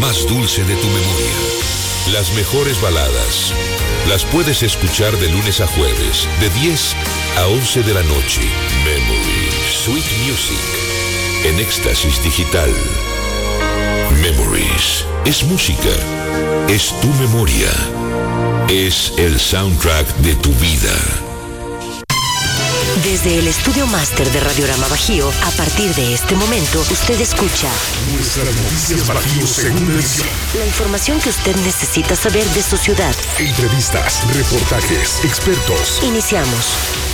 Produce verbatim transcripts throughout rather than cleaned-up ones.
más dulce de tu memoria. Las mejores baladas las puedes escuchar de lunes a jueves, de diez a once de la noche. Memories, Sweet Music, en Éxtasis Digital. Memories es música, es tu memoria, es el soundtrack de tu vida. Desde el estudio máster de Radiorama Bajío, a partir de este momento, usted escucha Nuestras Noticias Bajío, segunda edición. La información que usted necesita saber de su ciudad. Entrevistas, reportajes, expertos. Iniciamos.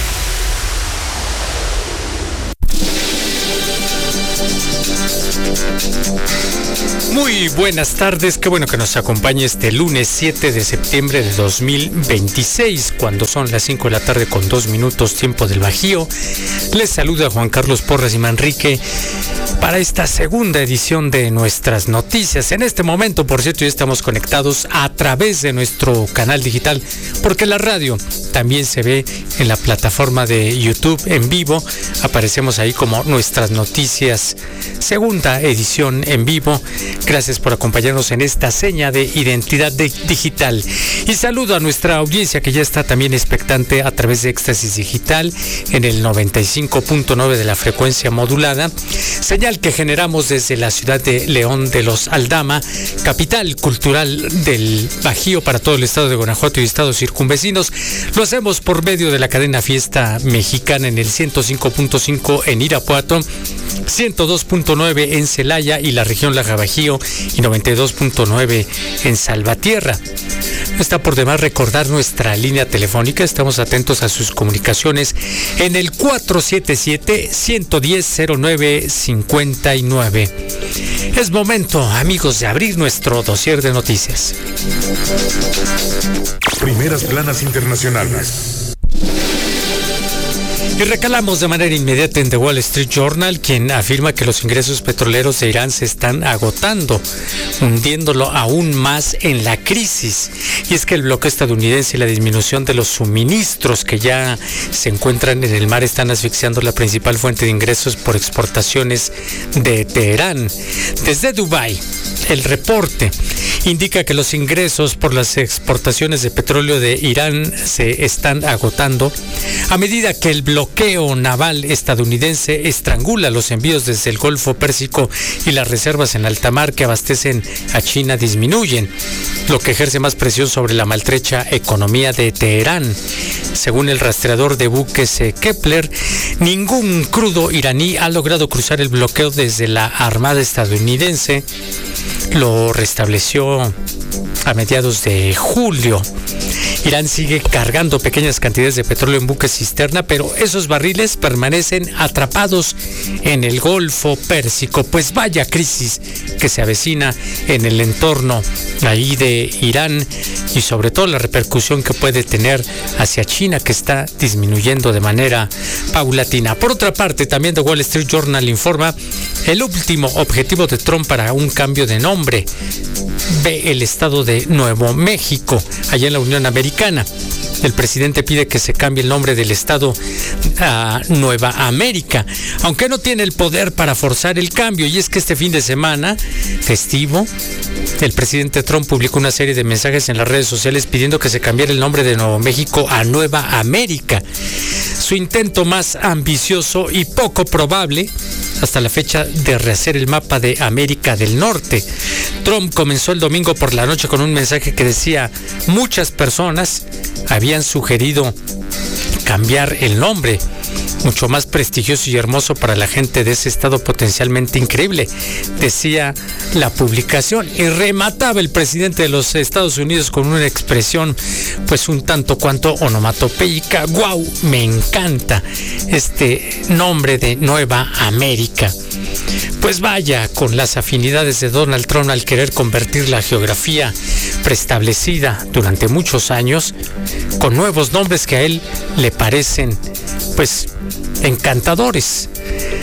Muy buenas tardes, qué bueno que nos acompañe este lunes siete de septiembre de dos mil veintiséis, cuando son las cinco de la tarde con dos minutos, tiempo del Bajío. Les saluda Juan Carlos Porras y Manrique para esta segunda edición de Nuestras Noticias. En este momento, por cierto, ya estamos conectados a través de nuestro canal digital, porque la radio también se ve en la plataforma de YouTube en vivo. Aparecemos ahí como Nuestras Noticias, segunda edición en vivo. Gracias por acompañarnos en esta seña de identidad de digital. Y saludo a nuestra audiencia que ya está también expectante a través de Éxtasis Digital en el noventa y cinco punto nueve de la frecuencia modulada. Señal que generamos desde la ciudad de León de los Aldama, capital cultural del Bajío para todo el estado de Guanajuato y estados circunvecinos. Lo hacemos por medio de la cadena Fiesta Mexicana en el ciento cinco punto cinco en Irapuato, ciento dos punto nueve en Celaya y la región Laja Bajío y noventa y dos punto nueve en Salvatierra. No está por demás recordar nuestra línea telefónica. Estamos atentos a sus comunicaciones en el cuatro siete siete, uno uno cero, cero nueve cinco nueve. Es momento, amigos, de abrir nuestro dossier de noticias. Primeras planas internacionales. Y recalamos de manera inmediata en The Wall Street Journal, quien afirma que los ingresos petroleros de Irán se están agotando, hundiéndolo aún más en la crisis. Y es que el bloqueo estadounidense y la disminución de los suministros que ya se encuentran en el mar están asfixiando la principal fuente de ingresos por exportaciones de Teherán. Desde Dubái, el reporte indica que los ingresos por las exportaciones de petróleo de Irán se están agotando a medida que el bloqueo naval estadounidense estrangula los envíos desde el Golfo Pérsico y las reservas en alta mar que abastecen a China disminuyen, lo que ejerce más presión sobre la maltrecha economía de Teherán. Según el rastreador de buques Kepler, ningún crudo iraní ha logrado cruzar el bloqueo desde la Armada estadounidense. Lo restableció a mediados de julio. Irán sigue cargando pequeñas cantidades de petróleo en buques cisterna, pero esos barriles permanecen atrapados en el Golfo Pérsico. Pues vaya crisis que se avecina en el entorno ahí de Irán y sobre todo la repercusión que puede tener hacia China, que está disminuyendo de manera paulatina. Por otra parte, también The Wall Street Journal informa el último objetivo de Trump para un cambio de nombre. Ve el estado de Nuevo México, allá en la Unión Americana. El presidente pide que se cambie el nombre del estado a Nueva América, aunque no tiene el poder para forzar el cambio. Y es que este fin de semana festivo, el presidente Trump publicó una serie de mensajes en las redes sociales pidiendo que se cambiara el nombre de Nuevo México a Nueva América. Su intento más ambicioso y poco probable hasta la fecha de rehacer el mapa de América del Norte. Trump comenzó el domingo por la noche con un mensaje que decía: muchas personas habían sugerido cambiar el nombre, mucho más prestigioso y hermoso para la gente de ese estado potencialmente increíble, decía la publicación, y remataba el presidente de los Estados Unidos con una expresión pues un tanto cuanto onomatopéyica. ¡Guau! Me encanta este nombre de Nueva América. Pues vaya con las afinidades de Donald Trump al querer convertir la geografía preestablecida durante muchos años con nuevos nombres que a él le parecen pues encantadores.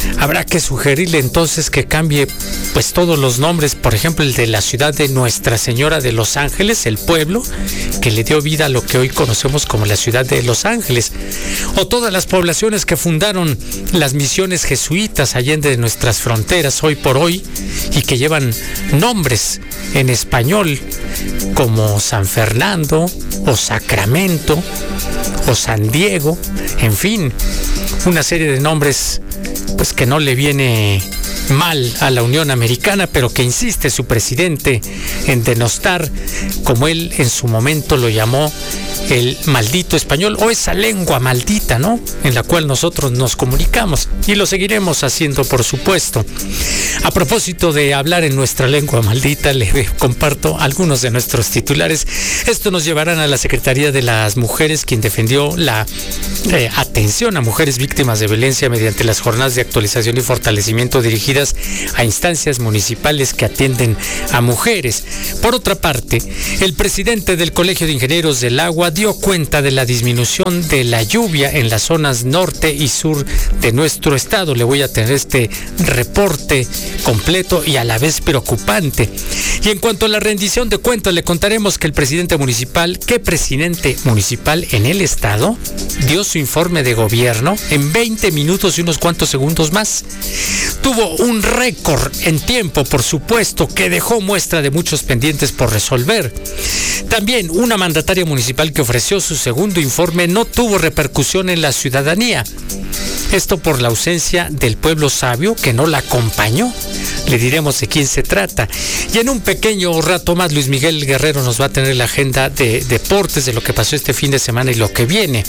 Habrá que sugerirle entonces que cambie pues todos los nombres, por ejemplo el de la ciudad de Nuestra Señora de Los Ángeles, el pueblo que le dio vida a lo que hoy conocemos como la ciudad de Los Ángeles, o todas las poblaciones que fundaron las misiones jesuitas allende de nuestras fronteras hoy por hoy y que llevan nombres en español como San Fernando o Sacramento o San Diego, en fin, una serie de nombres pues que no le viene mal a la Unión Americana, pero que insiste su presidente en denostar, como él en su momento lo llamó, el maldito español, o esa lengua maldita, ¿no?, en la cual nosotros nos comunicamos, y lo seguiremos haciendo, por supuesto. A propósito de hablar en nuestra lengua maldita, le comparto algunos de nuestros titulares. Esto nos llevarán a la Secretaría de las Mujeres, quien defendió la eh, atención a mujeres víctimas de violencia mediante las jornadas de actualización y fortalecimiento dirigidas a instancias municipales que atienden a mujeres. Por otra parte, el presidente del Colegio de Ingenieros del Agua dio cuenta de la disminución de la lluvia en las zonas norte y sur de nuestro estado. Le voy a tener este reporte completo y a la vez preocupante. Y en cuanto a la rendición de cuentas, le contaremos que el presidente municipal, ¿qué presidente municipal en el estado?, dio su informe de gobierno en veinte minutos y unos cuantos segundos más. Tuvo un récord en tiempo, por supuesto, que dejó muestra de muchos pendientes por resolver. También una mandataria municipal que ofreció su segundo informe no tuvo repercusión en la ciudadanía. Esto por la ausencia del pueblo sabio que no la acompañó. Le diremos de quién se trata. Y en un pequeño rato más, Luis Miguel Guerrero nos va a tener la agenda de deportes, de lo que pasó este fin de semana y lo que viene.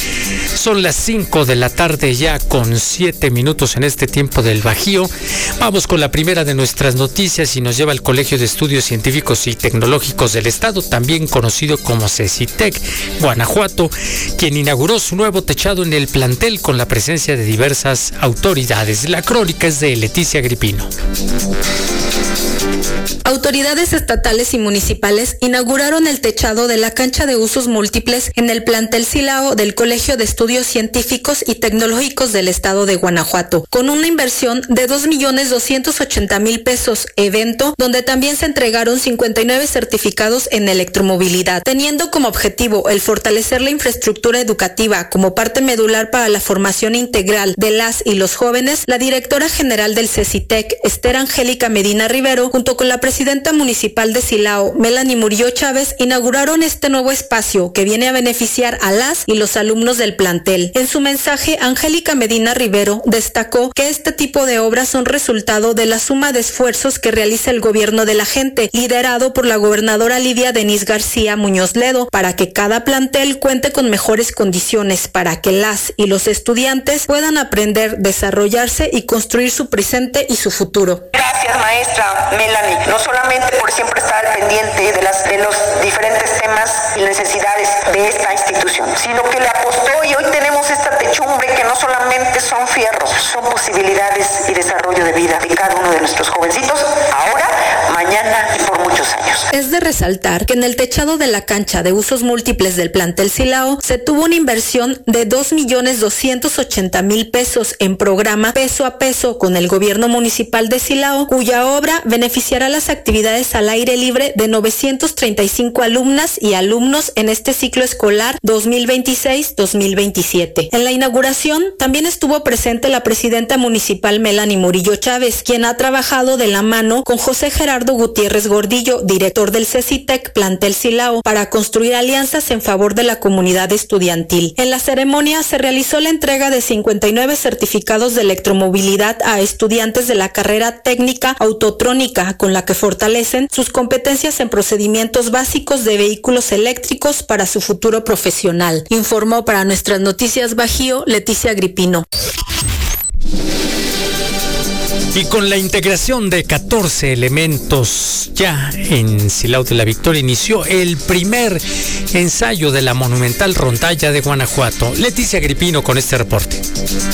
Son las cinco de la tarde ya con siete minutos en este tiempo del Bajío. Vamos con la primera de nuestras noticias y nos lleva al Colegio de Estudios Científicos y Tecnológicos del Estado, también conocido como CECITEC, Guanajuato, quien inauguró su nuevo techado en el plantel con la presencia de diversas autoridades. La crónica es de Leticia Gripino. Autoridades estatales y municipales inauguraron el techado de la cancha de usos múltiples en el plantel Silao del Colegio de Estudios Científicos y Tecnológicos del Estado de Guanajuato, con una inversión de dos millones doscientos ochenta mil pesos, evento donde también se entregaron cincuenta y nueve certificados en electromovilidad, teniendo como objetivo el fortalecer la infraestructura educativa como parte medular para la formación integral de las y los jóvenes. La directora general del CECITEC, Esther Angélica Medina Rivero, junto con la presidenta municipal de Silao, Melanie Murillo Chávez, inauguraron este nuevo espacio que viene a beneficiar a las y los alumnos del plantel. En su mensaje, Angélica Medina Rivero destacó que este tipo de obras son resultado de la suma de esfuerzos que realiza el gobierno de la gente, liderado por la gobernadora Lidia Denise García Muñoz Ledo, para que cada plantel cuente con mejores condiciones para que las y los estudiantes puedan aprender, desarrollarse y construir su presente y su futuro. Gracias, maestra Melanie, no solamente por siempre estar al pendiente de, las, de los diferentes temas y necesidades de esta institución, sino que le apostó y hoy tenemos esta techumbre que no solamente son fierros, son posibilidades y desarrollo de vida de cada uno de nuestros jovencitos, ahora, mañana y por muchos años. Es de resaltar que en el techado de la cancha de usos múltiples del plantel Silao se tuvo una inversión de dos millones doscientos ochenta mil pesos en programa peso a peso con el gobierno municipal de Silao, cuya obra beneficiará las actividades al aire libre de novecientos treinta y cinco alumnas y alumnos en este ciclo escolar dos mil veintiséis dos mil veintisiete. En la inauguración también estuvo presente la presidenta municipal Melanie Murillo Chávez, quien ha trabajado de la mano con José Gerardo Gutiérrez Gordillo, director del CECITEC plantel Silao, para construir alianzas en favor de la comunidad estudiantil. En la ceremonia se realizó la entrega de cincuenta y nueve certificados de electromovilidad a estudiantes de la carrera técnica autotrónica, con la que fortalecen sus competencias en procedimientos básicos de vehículos eléctricos para su futuro profesional. Informó para Nuestras Noticias Bajío, Leticia Gripino. Y con la integración de catorce elementos ya en Silao de la Victoria inició el primer ensayo de la monumental rondalla de Guanajuato. Leticia Agripino con este reporte.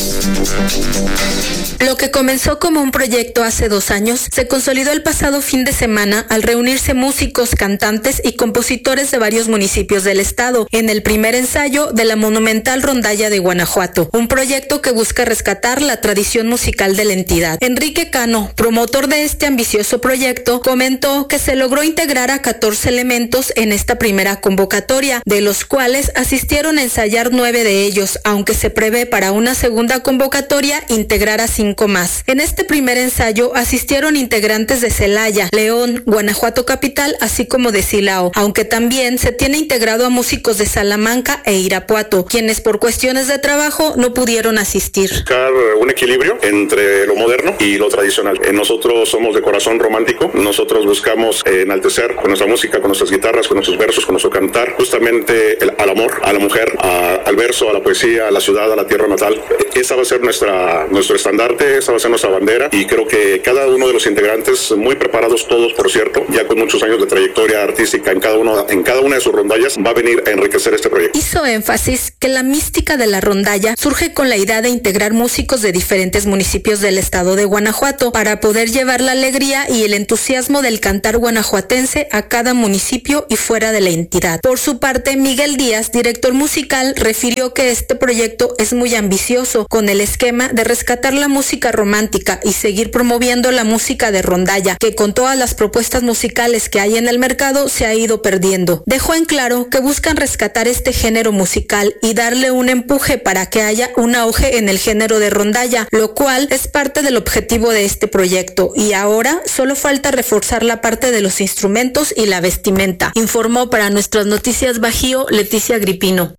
Lo que comenzó como un proyecto hace dos años se consolidó el pasado fin de semana al reunirse músicos, cantantes y compositores de varios municipios del estado en el primer ensayo de la monumental rondalla de Guanajuato, un proyecto que busca rescatar la tradición musical de la entidad. Enrique Cano, promotor de este ambicioso proyecto, comentó que se logró integrar a catorce elementos en esta primera convocatoria, de los cuales asistieron a ensayar nueve de ellos, aunque se prevé para una segunda convocatoria integrar a cinco más. En este primer ensayo asistieron integrantes de Celaya, León, Guanajuato capital, así como de Silao, aunque también se tiene integrado a músicos de Salamanca e Irapuato, quienes por cuestiones de trabajo no pudieron asistir. Buscar un equilibrio entre lo moderno y lo tradicional. Nosotros somos de corazón romántico, nosotros buscamos enaltecer con nuestra música, con nuestras guitarras, con nuestros versos, con nuestro cantar, justamente el, al amor, a la mujer, a, al verso, a la poesía, a la ciudad, a la tierra natal. Esa va a ser nuestra, nuestro estandarte, esa va a ser nuestra bandera, y creo que cada uno de los integrantes, muy preparados todos, por cierto, ya con muchos años de trayectoria artística en cada, uno, en cada una de sus rondallas, va a venir a enriquecer este proyecto. Hizo énfasis que la mística de la rondalla surge con la idea de integrar músicos de diferentes municipios del estado de Guanajuato para poder llevar la alegría y el entusiasmo del cantar guanajuatense a cada municipio y fuera de la entidad. Por su parte, Miguel Díaz, director musical, refirió que este proyecto es muy ambicioso, con el esquema de rescatar la música romántica y seguir promoviendo la música de rondalla, que con todas las propuestas musicales que hay en el mercado se ha ido perdiendo. Dejó en claro que buscan rescatar este género musical y darle un empuje para que haya un auge en el género de rondalla, lo cual es parte del objetivo de este proyecto, y ahora solo falta reforzar la parte de los instrumentos y la vestimenta, informó para Nuestras Noticias Bajío Leticia Agripino.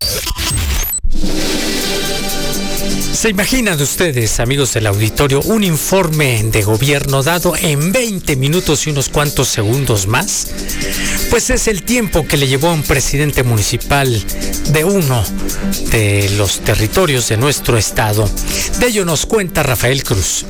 ¿Se imaginan ustedes, amigos del auditorio, un informe de gobierno dado en veinte minutos y unos cuantos segundos más? Pues es el tiempo que le llevó a un presidente municipal de uno de los territorios de nuestro estado. De ello nos cuenta Rafael Cruz.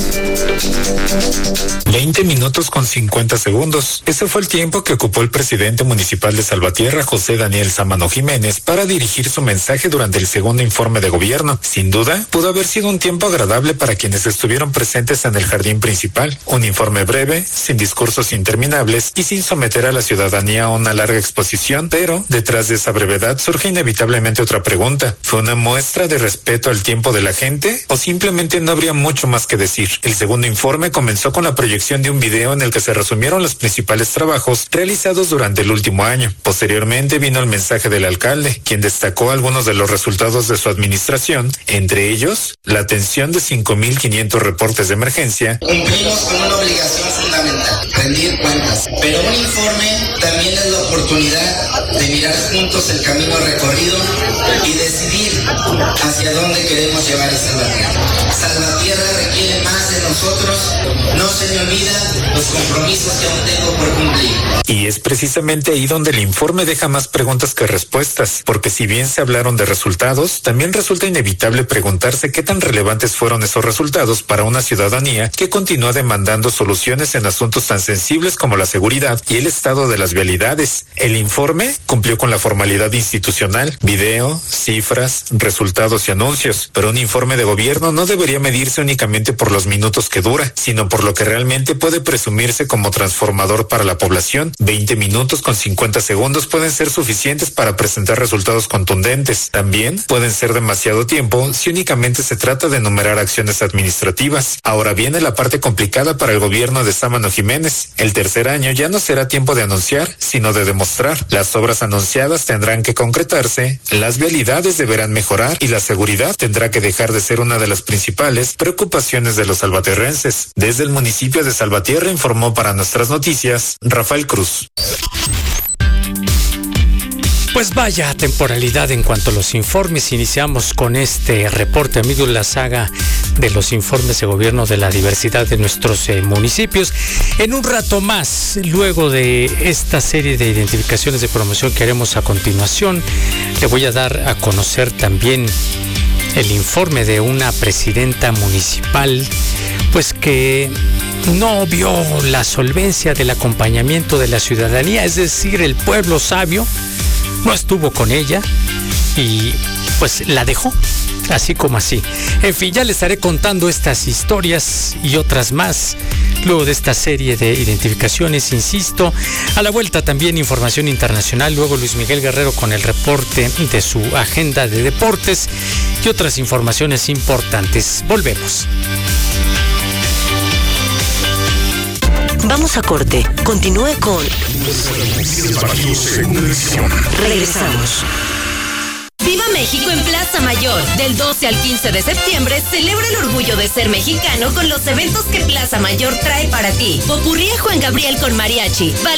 veinte minutos con cincuenta segundos. Ese fue el tiempo que ocupó el presidente municipal de Salvatierra, José Daniel Sámano Jiménez, para dirigir su mensaje durante el segundo informe de gobierno. Sin duda, pudo haber sido un tiempo agradable para quienes estuvieron presentes en el jardín principal. Un informe breve, sin discursos interminables y sin someter a la ciudadanía a una larga exposición, pero detrás de esa brevedad surge inevitablemente otra pregunta. ¿Fue una muestra de respeto al tiempo de la gente o simplemente no habría mucho más que decir? El segundo informe comenzó con la proyección de un video en el que se resumieron los principales trabajos realizados durante el último año. Posteriormente vino el mensaje del alcalde, quien destacó algunos de los resultados de su administración, entre ellos, la atención de cinco mil quinientos reportes de emergencia. Cumplimos con una obligación fundamental, rendir cuentas, pero un informe también es la oportunidad de mirar juntos el camino recorrido y decidir hacia dónde queremos llevar a Salvatierra. Salvatierra requiere más de nosotros, no se me olvidan los compromisos que aún tengo por cumplir. Y es precisamente ahí donde el informe deja más preguntas que respuestas, porque si bien se hablaron de resultados, también resulta inevitable preguntarse qué tan relevantes fueron esos resultados para una ciudadanía que continúa demandando soluciones en asuntos tan sensibles como la seguridad y el estado de las vialidades. El informe cumplió con la formalidad institucional, video, cifras, resultados y anuncios, pero un informe de gobierno no debería medirse únicamente por los minutos que dura, sino por lo que realmente puede presumirse como transformador para la población. veinte minutos con cincuenta segundos pueden ser suficientes para presentar resultados contundentes. También pueden ser demasiado tiempo si únicamente se trata de enumerar acciones administrativas. Ahora viene la parte complicada para el gobierno de Sámano Jiménez. El tercer año ya no será tiempo de anunciar, sino de demostrar. Las obras anunciadas tendrán que concretarse, las vialidades deberán mejorar y la seguridad tendrá que dejar de ser una de las principales preocupaciones de los salvaterrenses. Desde el municipio de Salvatierra informó para Nuestras Noticias, Rafael Cruz. Pues vaya temporalidad en cuanto a los informes. Iniciamos con este reporte, amigos, la saga de los informes de gobierno de la diversidad de nuestros eh, municipios. En un rato más, luego de esta serie de identificaciones de promoción que haremos a continuación, le voy a dar a conocer también el informe de una presidenta municipal pues que no vio la solvencia del acompañamiento de la ciudadanía, es decir, el pueblo sabio no estuvo con ella y pues la dejó, así como así. En fin, ya les estaré contando estas historias y otras más luego de esta serie de identificaciones, insisto. A la vuelta también información internacional, luego Luis Miguel Guerrero con el reporte de su agenda de deportes y otras informaciones importantes. Volvemos. Vamos a corte. Continúe con Regresamos. ¡Viva México en Plaza Mayor! Del doce al quince de septiembre, celebra el orgullo de ser mexicano con los eventos que Plaza Mayor trae para ti. Popurrí Juan Gabriel con mariachi, ballet